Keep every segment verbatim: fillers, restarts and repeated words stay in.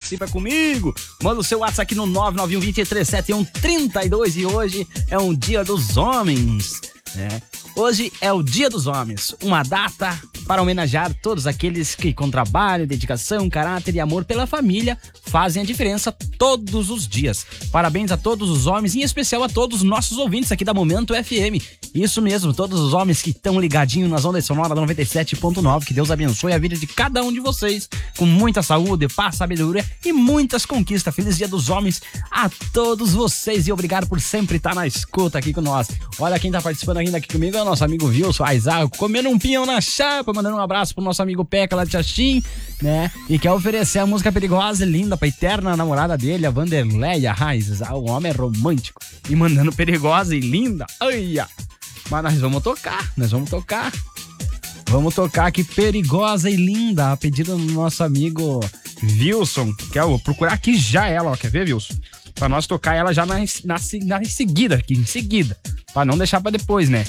participa comigo. Manda o seu WhatsApp aqui no nove nove um, dois três sete um, três dois e hoje é um dia dos homens, né? Hoje é o Dia dos Homens, uma data para homenagear todos aqueles que com trabalho, dedicação, caráter e amor pela família fazem a diferença todos os dias. Parabéns a todos os homens, em especial a todos os nossos ouvintes aqui da Momento F M. Isso mesmo, todos os homens que estão ligadinhos nas ondas sonoras da noventa e sete ponto nove. Que Deus abençoe a vida de cada um de vocês com muita saúde, paz, sabedoria e muitas conquistas. Feliz Dia dos Homens a todos vocês e obrigado por sempre estar na escuta aqui com nós. Olha quem tá participando ainda aqui comigo é o nosso amigo Wilson Aizago, comendo um pinhão na chapa, mandando um abraço pro nosso amigo Peca lá de Xaxim, né? E quer oferecer a música perigosa e linda pra eterna namorada dele, a Vanderleia Raiz. Ah, o homem é romântico e mandando perigosa e linda. Ai, mas nós vamos tocar, nós vamos tocar. Vamos tocar aqui perigosa e linda, a pedido do nosso amigo Wilson. Quer eu procurar aqui já ela, ó, quer ver, Wilson? Pra nós tocar ela já na, na, na em seguida, aqui, em seguida. Pra não deixar pra depois, né?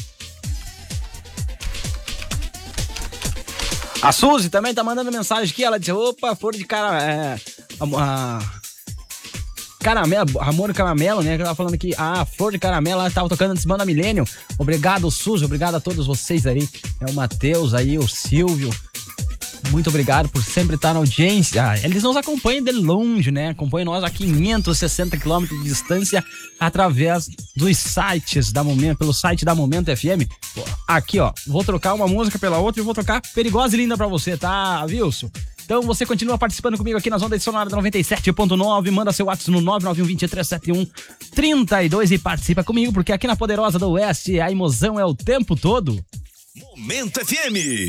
A Suzy também tá mandando mensagem aqui, ela disse, opa, flor de cara... É, a, a, caramelo, amor e caramelo, né? Que ela tava falando aqui, ah, flor de caramelo, ela tava tocando antes Banda Milênio. Obrigado, Suzy, obrigado a todos vocês aí. É o Matheus aí, o Silvio. Muito obrigado por sempre estar na audiência. Eles nos acompanham de longe, né? Acompanham nós a quinhentos e sessenta quilômetros de distância através dos sites da Momento, pelo site da Momento F M. Aqui, ó, vou trocar uma música pela outra e vou tocar perigosa e linda pra você, tá, Wilson? Então você continua participando comigo aqui nas ondas sonoras da noventa e sete ponto nove. Manda seu WhatsApp no nove nove um, dois três sete um, três dois e participa comigo, porque aqui na Poderosa do Oeste a emoção é o tempo todo. Momento F M.